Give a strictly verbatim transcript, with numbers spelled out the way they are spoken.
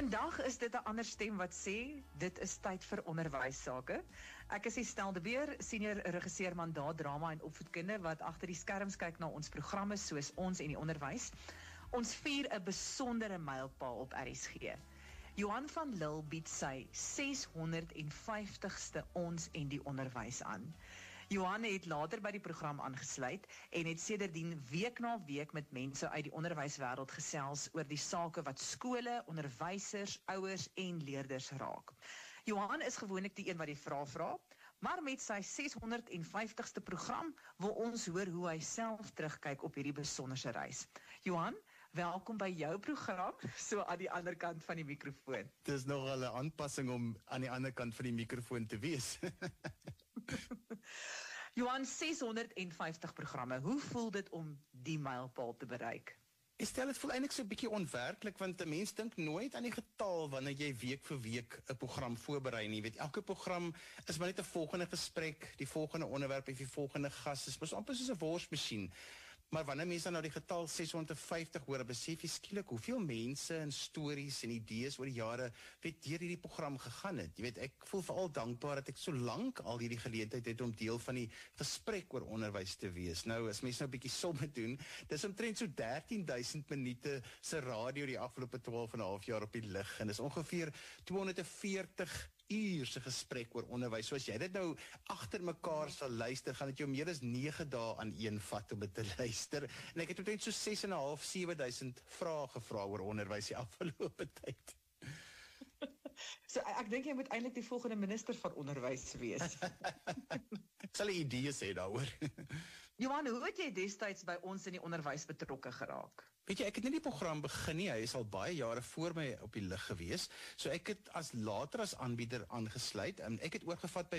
Vandag is dit 'n ander stem wat sê, dit is tyd vir onderwysake. Ek is Estel de Beer, senior regisseur mandaat drama en opvoedkunde wat agter die skerms kyk na ons programme soos Ons en die Onderwys. Ons vier 'n besondere mylpaal op R S G. Johan van Lille bied sy seshonderdvyftigste Ons en die Onderwys aan. Johan het later by die program aangesluit en het sedertdien week na week met mense uit die onderwyswêreld gesels oor die sake wat skole, onderwysers, ouers en leerders raak. Johan is gewoonlik die een wat die vrae vra, maar met sy seshonderdvyftigste program wil ons hoor hoe hy self terugkyk op hierdie besonderse reis. Johan, welkom by jou program, so aan die ander kant van die mikrofoon. Dit is nogal 'n aanpassing om aan die ander kant van die mikrofoon te wees. Johan, seshonderdvyftig programme, hoe voel dit om die mylpaal te bereik? Ek stel dit voel eintlik so 'n bietjie onwerklik, want 'n mens dink nooit aan die getal wanneer jy week vir week 'n program voorberei nie. Jy weet, elke program is maar net 'n volgende gesprek, die volgende onderwerp of die volgende gas. Dit is mos amper soos 'n worsmasjien. Maar wanneer mense nou die getal seshonderdvyftig hoor, besef jy skielik hoeveel mense en stories en idees oor die jare weet deur hierdie program gegaan het. Jy weet, ek voel veral dankbaar dat ek so lank al hierdie geleentheid het om deel van die gesprek oor onderwys te wees. Nou, as mense nou 'n bietjie somme doen, dis omtrent so dertien duisend minute se radio die afgelope twaalf en 'n half jaar op die lug, en dis ongeveer tweehonderdveertig uur se gesprek oor onderwys. So as jy dit nou agter mekaar sal luister, gaan dit jou meer as nege dae aan een vat om dit te luister. En ek het omtrent so ses en 'n half, sewe duisend vrae gevra oor onderwys die afgelope tyd. So ek dink jy moet eintlik die volgende minister van onderwys wees. Ek sal 'n idee sê daaroor. Johan, hoe het jy destyds by Ons in die Onderwys betrokke geraak? Weet jy, ek het nie die program begin nie, hy is al baie jare voor my op die lug gewees, so ek het as later as aanbieder aangesluit, en ek het oorgevat by